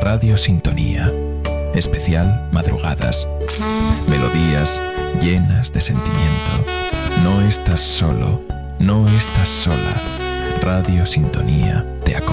Radio Sintonía. Especial madrugadas. Melodías llenas de sentimiento. No estás solo, no estás sola. Radio Sintonía te acompaña.